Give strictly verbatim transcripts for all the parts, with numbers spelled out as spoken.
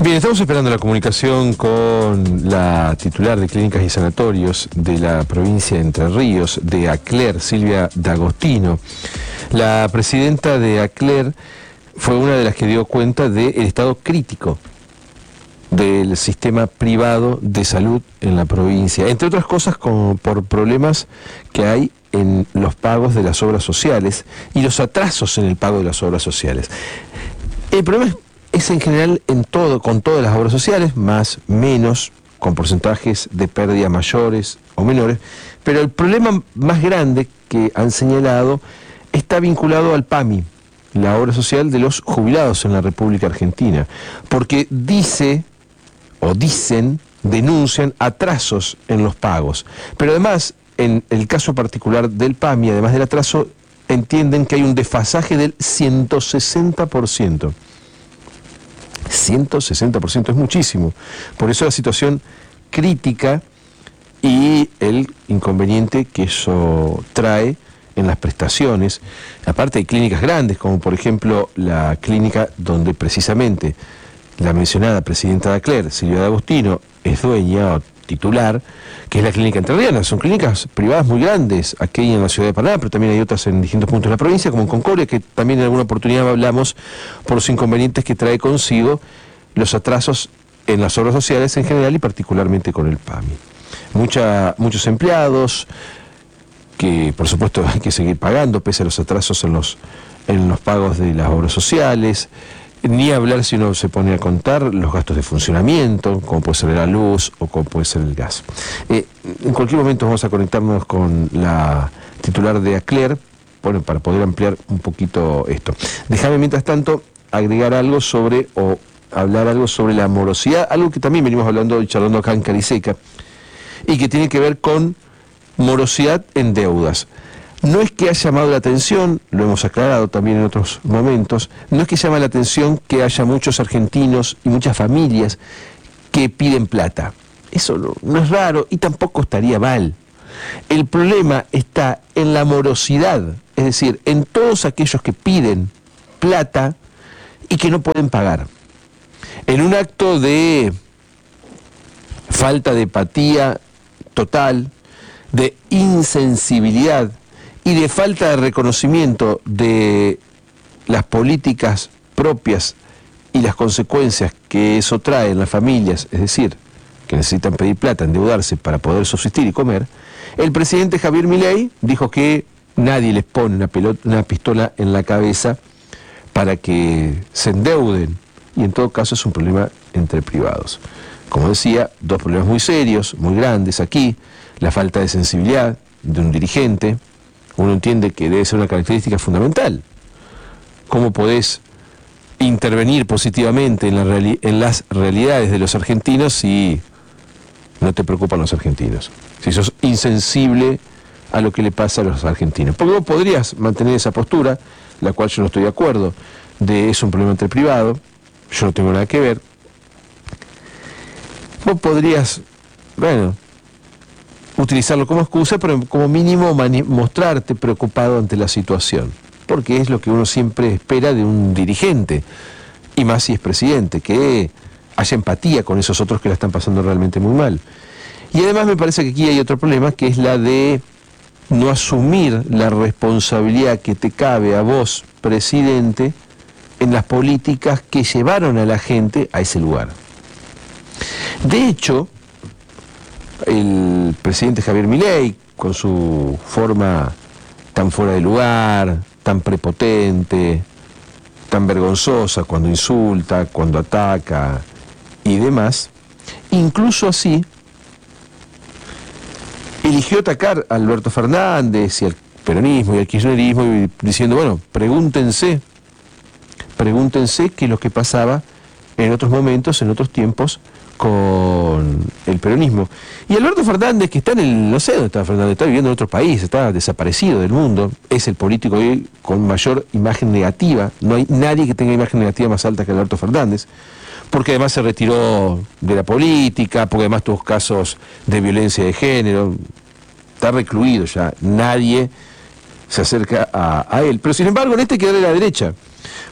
Bien, estamos esperando la comunicación con la titular de Clínicas y Sanatorios de la provincia de Entre Ríos, de ACLER, Silvia D'Agostino. La presidenta de ACLER fue una de las que dio cuenta del estado crítico del sistema privado de salud en la provincia, entre otras cosas como por problemas que hay en los pagos de las obras sociales y los atrasos en el pago de las obras sociales. El problema es Es en general en todo, con todas las obras sociales, más, menos, con porcentajes de pérdida mayores o menores, pero el problema más grande que han señalado está vinculado al PAMI, la obra social de los jubilados en la República Argentina, porque dice, o dicen, denuncian atrasos en los pagos, pero además, en el caso particular del PAMI, además del atraso, entienden que hay un desfasaje del ciento sesenta por ciento. ciento sesenta por ciento es muchísimo. Por eso la situación crítica y el inconveniente que eso trae en las prestaciones. Aparte hay clínicas grandes, como por ejemplo la clínica donde precisamente la mencionada presidenta de ACLER, Silvia D'Agostino, es dueña o titular, que es la clínica entrerriana. Son clínicas privadas muy grandes aquí en la ciudad de Paraná, pero también hay otras en distintos puntos de la provincia, como en Concordia, que también en alguna oportunidad hablamos por los inconvenientes que trae consigo los atrasos en las obras sociales en general y particularmente con el PAMI. Mucha, muchos empleados que por supuesto hay que seguir pagando pese a los atrasos en los, en los pagos de las obras sociales. Ni hablar si uno se pone a contar los gastos de funcionamiento, como puede ser la luz o como puede ser el gas. Eh, en cualquier momento vamos a conectarnos con la titular de ACLER, bueno, para poder ampliar un poquito esto. Déjame mientras tanto agregar algo sobre, o hablar algo sobre la morosidad, algo que también venimos hablando y charlando acá en Cariseca, y que tiene que ver con morosidad en deudas. No es que haya llamado la atención, lo hemos aclarado también en otros momentos, no es que llama la atención que haya muchos argentinos y muchas familias que piden plata. Eso no, no es raro y tampoco estaría mal. El problema está en la morosidad, es decir, en todos aquellos que piden plata y que no pueden pagar. En un acto de falta de empatía total, de insensibilidad y de falta de reconocimiento de las políticas propias y las consecuencias que eso trae en las familias, es decir, que necesitan pedir plata, endeudarse para poder subsistir y comer, el presidente Javier Milei dijo que nadie les pone una, pelota, una pistola en la cabeza para que se endeuden, y en todo caso es un problema entre privados. Como decía, dos problemas muy serios, muy grandes aquí: la falta de sensibilidad de un dirigente. Uno entiende que debe ser una característica fundamental. ¿Cómo podés intervenir positivamente en, la reali- en las realidades de los argentinos si no te preocupan los argentinos? Si sos insensible a lo que le pasa a los argentinos. Porque vos podrías mantener esa postura, la cual yo no estoy de acuerdo, de es un problema entre privado, yo no tengo nada que ver. Vos podrías, bueno, utilizarlo como excusa, pero como mínimo mostrarte preocupado ante la situación, porque es lo que uno siempre espera de un dirigente, y más si es presidente, que haya empatía con esos otros que la están pasando realmente muy mal. Y además me parece que aquí hay otro problema, que es la de no asumir la responsabilidad que te cabe a vos, presidente, en las políticas que llevaron a la gente a ese lugar. De hecho, el presidente Javier Milei, con su forma tan fuera de lugar, tan prepotente, tan vergonzosa cuando insulta, cuando ataca y demás, incluso así eligió atacar a Alberto Fernández y al peronismo y al kirchnerismo, y diciendo, bueno, pregúntense, pregúntense qué es lo que pasaba en otros momentos, en otros tiempos, con el peronismo. Y Alberto Fernández, que está en el, no sé dónde está Fernández, está viviendo en otro país, está desaparecido del mundo, es el político hoy con mayor imagen negativa, no hay nadie que tenga imagen negativa más alta que Alberto Fernández, porque además se retiró de la política, porque además tuvo casos de violencia de género, está recluido ya, nadie se acerca a, a él. Pero sin embargo, en este quedó de la derecha,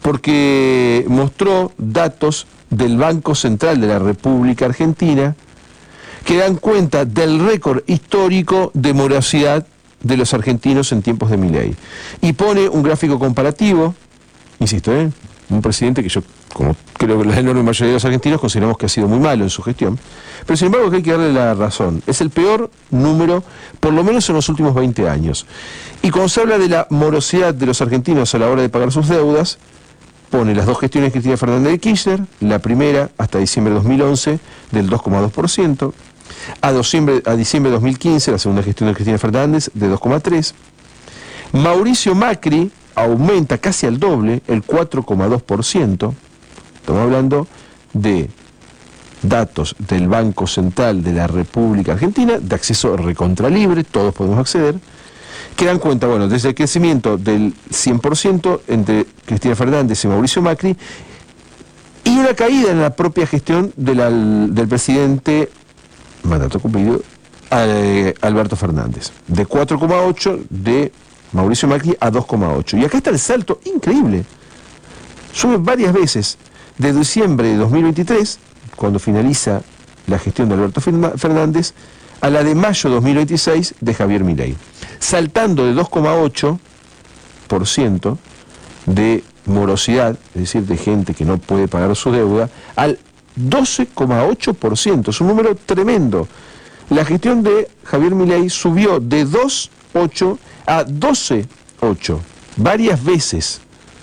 porque mostró datos del Banco Central de la República Argentina que dan cuenta del récord histórico de morosidad de los argentinos en tiempos de Milei. Y pone un gráfico comparativo, insisto, ¿eh? un presidente que yo, como creo que la enorme mayoría de los argentinos, consideramos que ha sido muy malo en su gestión, pero sin embargo que hay que darle la razón. Es el peor número, por lo menos en los últimos veinte años. Y cuando se habla de la morosidad de los argentinos a la hora de pagar sus deudas, pone las dos gestiones de Cristina Fernández de Kirchner, la primera hasta diciembre de dos mil once del dos coma dos por ciento, a diciembre, a diciembre de dos mil quince la segunda gestión de Cristina Fernández de dos coma tres por ciento, Mauricio Macri aumenta casi al doble, el cuatro coma dos por ciento, estamos hablando de datos del Banco Central de la República Argentina, de acceso recontralibre, todos podemos acceder, que dan cuenta, bueno, desde el crecimiento del cien por ciento entre Cristina Fernández y Mauricio Macri, y una caída en la propia gestión de la, del presidente mandato cumplido, eh, Alberto Fernández, de cuatro coma ocho de Mauricio Macri a dos coma ocho. Y acá está el salto increíble. Sube varias veces, de diciembre de dos mil veintitrés, cuando finaliza la gestión de Alberto Fernández, a la de mayo de dos mil veintiséis de Javier Milei, saltando de dos coma ocho por ciento de morosidad, es decir, de gente que no puede pagar su deuda, al doce coma ocho por ciento. Es un número tremendo. La gestión de Javier Milei subió de dos coma ocho a doce coma ocho, varias veces.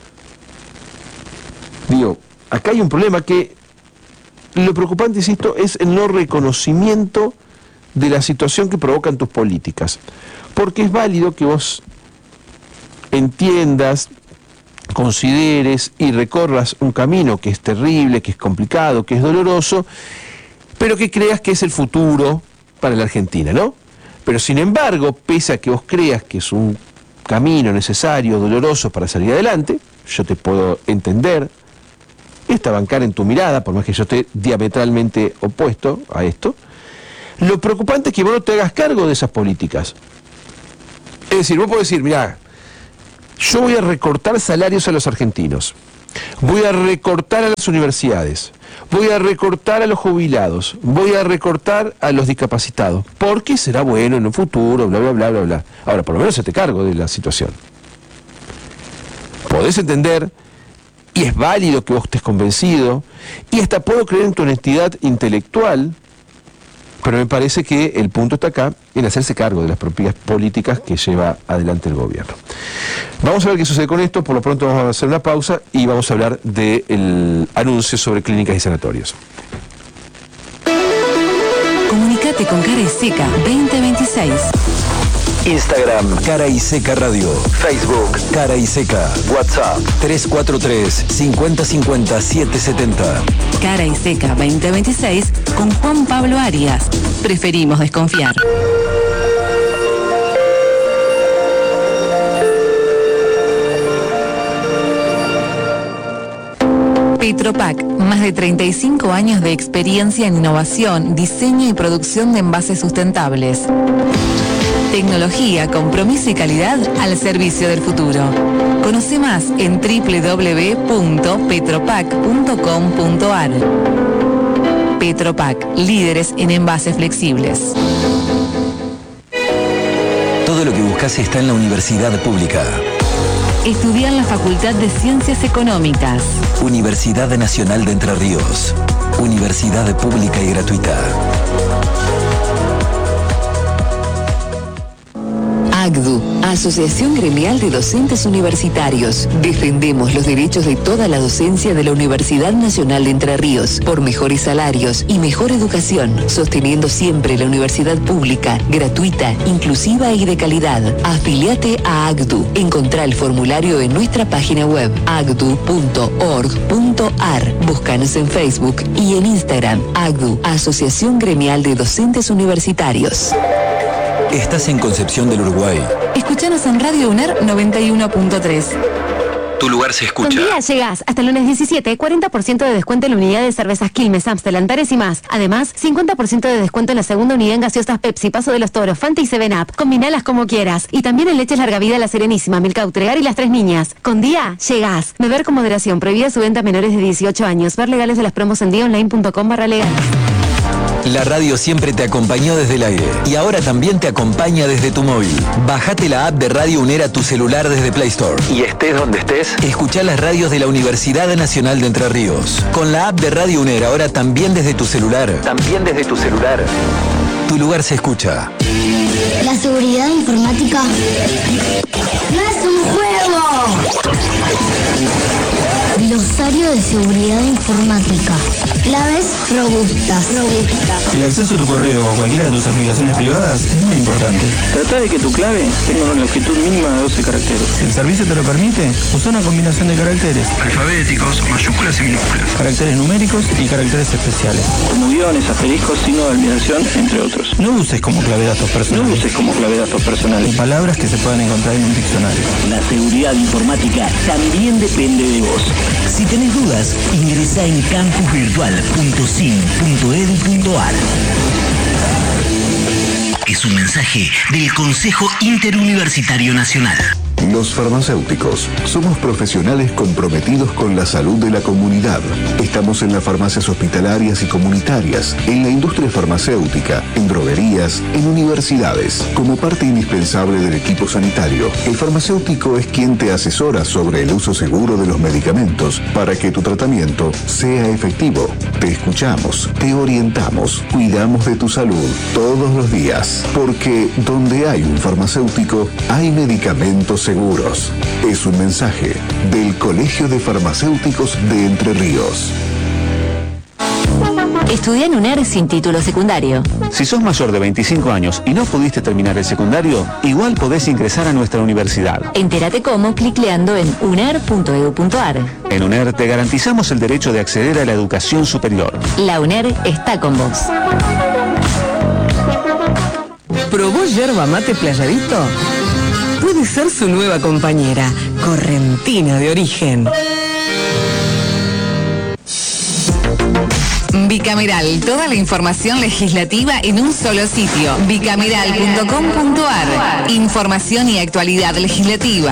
Digo, acá hay un problema que lo preocupante, insisto, es el no reconocimiento de la situación que provocan tus políticas. Porque es válido que vos entiendas, consideres y recorras un camino que es terrible, que es complicado, que es doloroso, pero que creas que es el futuro para la Argentina, ¿no? Pero sin embargo, pese a que vos creas que es un camino necesario, doloroso para salir adelante, yo te puedo entender, esta bancar en tu mirada, por más que yo esté diametralmente opuesto a esto, lo preocupante es que vos no te hagas cargo de esas políticas. Es decir, vos podés decir, mirá, yo voy a recortar salarios a los argentinos, voy a recortar a las universidades, voy a recortar a los jubilados, voy a recortar a los discapacitados, porque será bueno en un futuro, bla, bla, bla, bla, bla. Ahora, por lo menos se te cargo de la situación. Podés entender, y es válido que vos estés convencido, y hasta puedo creer en tu honestidad intelectual, pero me parece que el punto está acá en hacerse cargo de las propias políticas que lleva adelante el gobierno. Vamos a ver qué sucede con esto. Por lo pronto vamos a hacer una pausa y vamos a hablar del anuncio sobre clínicas y sanatorios. Comunicate con Cara y Seca veinte veintiséis. Instagram, Cara y Seca Radio. Facebook, Cara y Seca. WhatsApp, tres cuatro tres, cinco cero cinco cero, siete siete cero. Cara y Seca veinte veintiséis con Juan Pablo Arias. Preferimos desconfiar. Petropac, más de treinta y cinco años de experiencia en innovación, diseño y producción de envases sustentables. Tecnología, compromiso y calidad al servicio del futuro. Conoce más en doble u doble u doble u punto petropac punto com punto a r. Petropac, líderes en envases flexibles. Todo lo que buscas está en la universidad pública. Estudia en la Facultad de Ciencias Económicas. Universidad Nacional de Entre Ríos. Universidad pública y gratuita. A C D U, Asociación Gremial de Docentes Universitarios. Defendemos los derechos de toda la docencia de la Universidad Nacional de Entre Ríos por mejores salarios y mejor educación, sosteniendo siempre la universidad pública, gratuita, inclusiva y de calidad. Afiliate a A C D U. Encontrá el formulario en nuestra página web a c d u punto org punto a r. Búscanos en Facebook y en Instagram. A C D U, Asociación Gremial de Docentes Universitarios. Estás en Concepción del Uruguay. Escuchanos en Radio UNER noventa y uno punto tres. Tu lugar se Con escucha. Día llegás hasta el lunes diecisiete, cuarenta por ciento de descuento en la unidad de cervezas Quilmes, Amstel, Antares y más. Además, cincuenta por ciento de descuento en la segunda unidad en gaseosas Pepsi, Paso de los Toros, Fanta y seven up. Combinalas como quieras. Y también en leches Larga Vida, La Serenísima, Milka, Tregar y Las Tres Niñas. Con Día llegás. Beber con moderación. Prohibida su venta a menores de dieciocho años. Ver legales de las promos en diaonline punto com barra legal. La radio siempre te acompañó desde el aire y ahora también te acompaña desde tu móvil. Bájate la app de Radio UNER a tu celular desde Play Store. Y estés donde estés, escuchá las radios de la Universidad Nacional de Entre Ríos. Con la app de Radio UNER ahora también desde tu celular. También desde tu celular. Tu lugar se escucha. La seguridad informática no es un juego. Glosario de seguridad informática. Claves robustas. robustas. El acceso a tu correo o cualquiera de tus aplicaciones privadas es muy importante. Trata de que tu clave tenga una longitud mínima de doce caracteres. Si el servicio te lo permite, usa una combinación de caracteres Alfabéticos, mayúsculas y minúsculas. caracteres numéricos y caracteres especiales. Como guiones, asteriscos, signo de admiración, entre otros. No uses como clave datos No personales uses como clave datos personales. palabras que se puedan encontrar en un diccionario. La seguridad informática también depende de vos. Si tenés dudas, ingresa en campus virtual punto sin punto edu punto ar. Es un mensaje del Consejo Interuniversitario Nacional. Los farmacéuticos somos profesionales comprometidos con la salud de la comunidad. Estamos en las farmacias hospitalarias y comunitarias, en la industria farmacéutica, en droguerías, en universidades. Como parte indispensable del equipo sanitario, el farmacéutico es quien te asesora sobre el uso seguro de los medicamentos para que tu tratamiento sea efectivo. Te escuchamos, te orientamos, cuidamos de tu salud todos los días, porque donde hay un farmacéutico, hay medicamentos seguros. Es un mensaje del Colegio de Farmacéuticos de Entre Ríos. Estudia en UNER sin título secundario. Si sos mayor de veinticinco años y no pudiste terminar el secundario, igual podés ingresar a nuestra universidad. Entérate cómo clicleando en uner punto edu punto ar. En UNER te garantizamos el derecho de acceder a la educación superior. La UNER está con vos. ¿Probó yerba mate Playadito? Puede ser su nueva compañera, correntina de origen. Bicameral, toda la información legislativa en un solo sitio. bicameral punto com punto ar. Información y actualidad legislativa.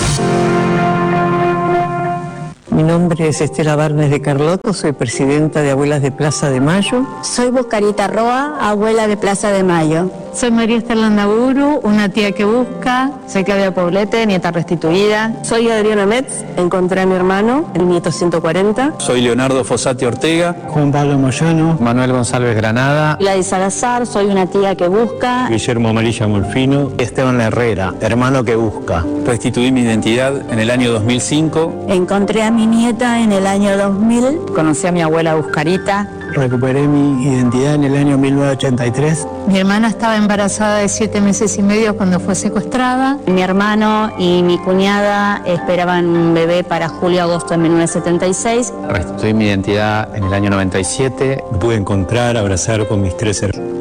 Mi nombre es Estela Barnes de Carlotto, soy presidenta de Abuelas de Plaza de Mayo. Soy Buscarita Roa, abuela de Plaza de Mayo. Soy María Esther Landaburu, una tía que busca. Soy Claudia Poblete, nieta restituida. Soy Adriana Metz, encontré a mi hermano, el nieto ciento cuarenta. Soy Leonardo Fossati Ortega. Juan Pablo Moyano. Manuel González Granada. Gladys Salazar, soy una tía que busca. Guillermo Amarilla Molfino. Esteban Herrera, hermano que busca. Restituí mi identidad en el año dos mil cinco. Encontré a mi nieta en el año dos mil. Conocí a mi abuela Buscarita. Recuperé mi identidad en el año mil novecientos ochenta y tres. Mi hermana estaba embarazada de siete meses y medio cuando fue secuestrada. Mi hermano y mi cuñada esperaban un bebé para julio-agosto de mil novecientos setenta y seis. Restituí mi identidad en el año noventa y siete. Me pude encontrar, abrazar con mis tres hermanos.